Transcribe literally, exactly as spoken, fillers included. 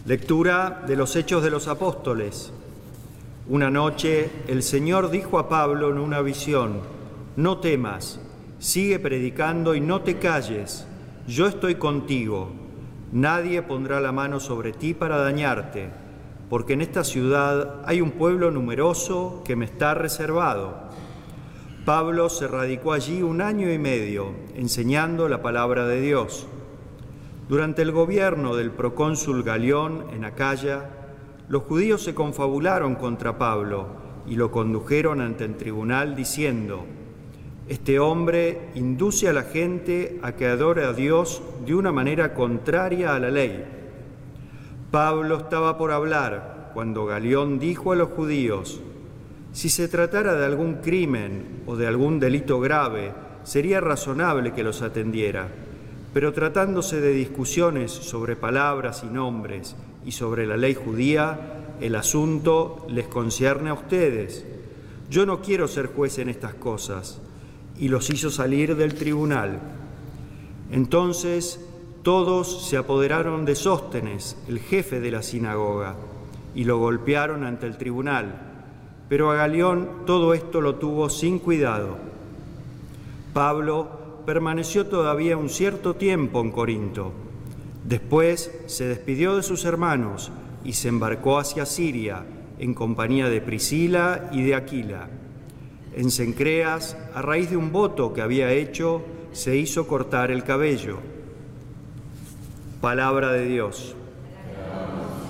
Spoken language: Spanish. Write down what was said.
Lectura de los Hechos de los Apóstoles. Una noche el Señor dijo a Pablo en una visión: no temas, sigue predicando y no te calles, yo estoy contigo. Nadie pondrá la mano sobre ti para dañarte, porque en esta ciudad hay un pueblo numeroso que me está reservado. Pablo se radicó allí un año y medio, enseñando la palabra de Dios. Durante el gobierno del procónsul Galión en Acaya, los judíos se confabularon contra Pablo y lo condujeron ante el tribunal diciendo: este hombre induce a la gente a que adore a Dios de una manera contraria a la ley. Pablo estaba por hablar cuando Galión dijo a los judíos: si se tratara de algún crimen o de algún delito grave, sería razonable que los atendiera. Pero tratándose de discusiones sobre palabras y nombres y sobre la ley judía, el asunto les concierne a ustedes. Yo no quiero ser juez en estas cosas. Y los hizo salir del tribunal. Entonces todos se apoderaron de Sóstenes, el jefe de la sinagoga, y lo golpearon ante el tribunal. Pero a Galión todo esto lo tuvo sin cuidado. Pablo permaneció todavía un cierto tiempo en Corinto. Después se despidió de sus hermanos y se embarcó hacia Siria en compañía de Priscila y de Aquila. En Cencreas, a raíz de un voto que había hecho, se hizo cortar el cabello. Palabra de Dios.